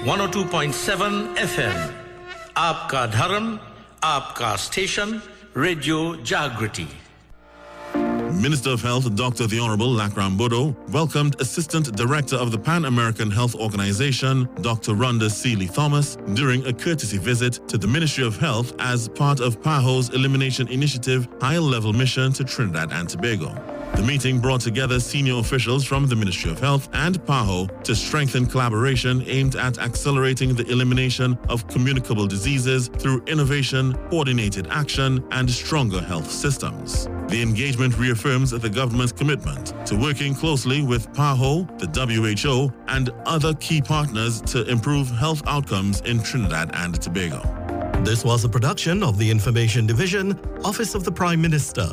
102.7 FM. आपका धर्म, आपका station, Radio Jagriti. Minister of Health Dr. The Honorable Lakram Bodo welcomed Assistant Director of the Pan American Health Organization, Dr. Rhonda Seeley Thomas, during a courtesy visit to the Ministry of Health as part of PAHO's Elimination Initiative high-level mission to Trinidad and Tobago. The meeting brought together senior officials from the Ministry of Health and PAHO to strengthen collaboration aimed at accelerating the elimination of communicable diseases through innovation, coordinated action, and stronger health systems. The engagement reaffirms the government's commitment to working closely with PAHO, the WHO, and other key partners to improve health outcomes in Trinidad and Tobago. This was a production of the Information Division, Office of the Prime Minister.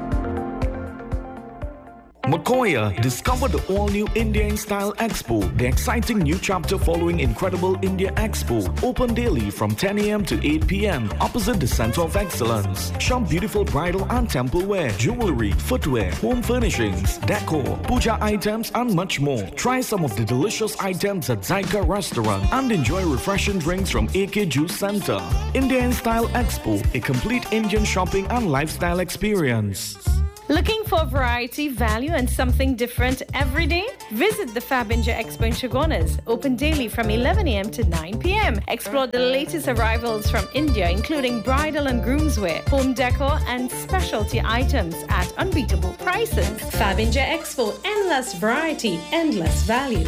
Makoya, discover the all-new India in Style Expo, the exciting new chapter following Incredible India Expo. Open daily from 10 a.m. to 8 p.m. opposite the Center of Excellence. Shop beautiful bridal and temple wear, jewelry, footwear, home furnishings, decor, puja items, and much more. Try some of the delicious items at Zyka Restaurant and enjoy refreshing drinks from AK Juice Center. India in Style Expo, a complete Indian shopping and lifestyle experience. Looking for variety, value, and something different every day? Visit the Fab India Expo in Chaguanas, open daily from 11 a.m. to 9 p.m. Explore the latest arrivals from India, including bridal and groomswear, home decor, and specialty items at unbeatable prices. Fab India Expo, endless variety, endless value.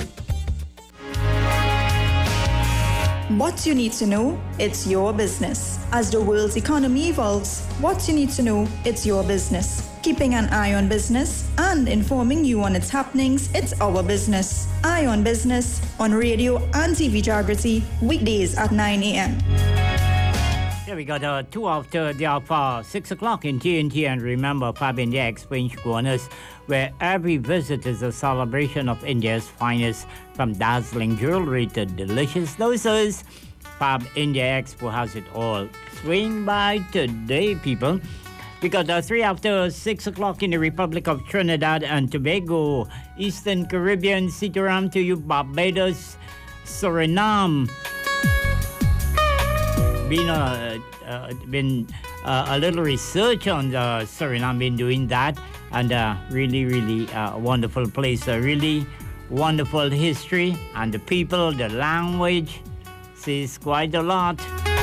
What you need to know, it's your business. As the world's economy evolves, what you need to know, it's your business. Keeping an eye on business and informing you on its happenings, it's our business. Eye on Business on radio and TV Jagriti, weekdays at 9 a.m. Here we got 2 after the hour, 6 o'clock in TNT, and remember Fab India Expo in Chaguanas, where every visit is a celebration of India's finest, from dazzling jewelry to delicious dosas. Fab India Expo has it all. Swing by today, people. We got 3 after 6 o'clock in the Republic of Trinidad and Tobago, Eastern Caribbean, Sitaram to you, Barbados, Suriname. Been a little research on Suriname, been doing that, and really wonderful place, a really wonderful history, and the people, the language, says quite a lot.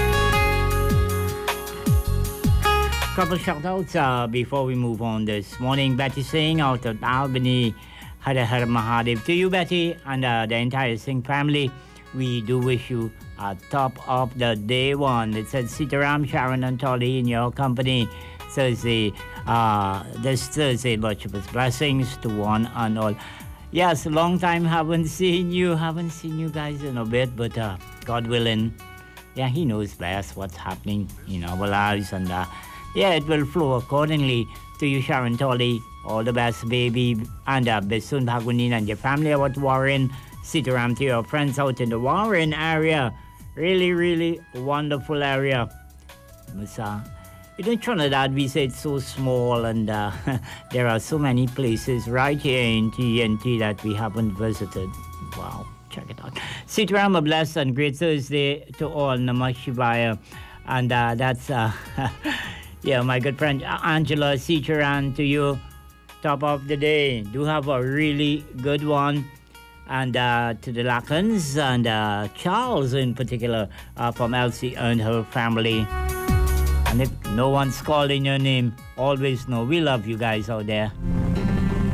Couple shout-outs before we move on this morning. Betty Singh out of Albany, Hara Hara Mahadev. To you, Betty, and the entire Singh family, we do wish you a top of the day one. It said Sitaram, Sharon, and Tolly in your company Thursday. This Thursday, much of his blessings to one and all. Yes, long time haven't seen you guys in a bit, but God willing, yeah, he knows best what's happening in our lives, and yeah, it will flow accordingly. To you, Sharon Tolly, all the best, baby, and Besun Bhagunin and your family out Warren. Sitaram to your friends out in the Warren area. Really wonderful area. Musa, in Trinidad, we say it's so small, and there are so many places right here in TNT that we haven't visited. Wow, check it out. Sitaram, a blessed and great Thursday to all. Namah Shivaya. And that's... yeah, my good friend Angela Sitaram to you, top of the day. Do have a really good one. And to the Lakans and Charles in particular from Elsie and her family. And if no one's calling your name, always know we love you guys out there.